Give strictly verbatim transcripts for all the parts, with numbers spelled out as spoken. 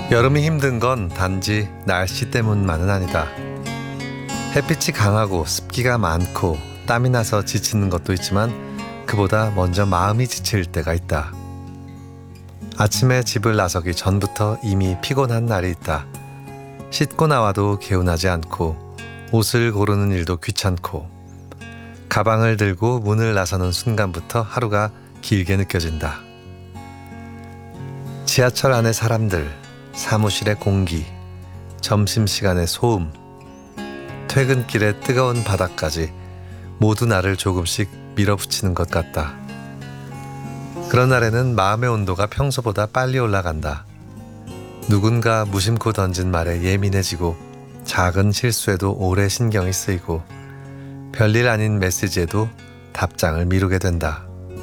여름이 힘든 건 단지 날씨 때문만은 아니다. 햇빛이 강하고 습기가 많고 땀이 나서 지치는 것도 있지만 그보다 먼저 마음이 지칠 때가 있다. 아침에 집을 나서기 전부터 이미 피곤한 날이 있다. 씻고 나와도 개운하지 않고 옷을 고르는 일도 귀찮고 가방을 들고 문을 나서는 순간부터 하루가 길게 느껴진다. 지하철 안의 사람들, 사무실의 공기, 점심시간의 소음, 퇴근길의 뜨거운 바닥까지 모두 나를 조금씩 밀어붙이는 것 같다. 그런 날에는 마음의 온도가 평소보다 빨리 올라간다. 누군가 무심코 던진 말에 예민해지고 작은 실수에도 오래 신경이 쓰이고 별일 아닌 메시지에도 답장을 미루게 된다.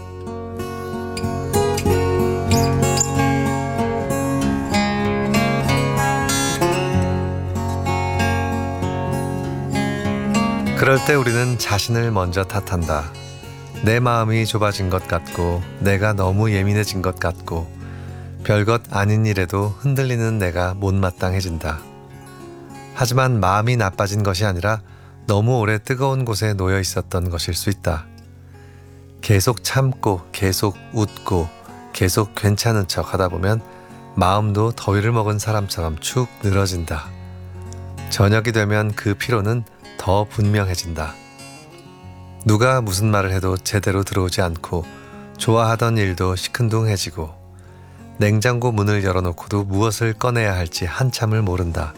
그럴 때 우리는 자신을 먼저 탓한다. 내 마음이 좁아진 것 같고 내가 너무 예민해진 것 같고 별것 아닌 일에도 흔들리는 내가 못마땅해진다. 하지만 마음이 나빠진 것이 아니라 너무 오래 뜨거운 곳에 놓여 있었던 것일 수 있다. 계속 참고 계속 웃고 계속 괜찮은 척 하다 보면 마음도 더위를 먹은 사람처럼 축 늘어진다. 저녁이 되면 그 피로는 더 분명해진다. 누가 무슨 말을 해도 제대로 들어오지 않고 좋아하던 일도 시큰둥해지고 냉장고 문을 열어놓고도 무엇을 꺼내야 할지 한참을 모른다.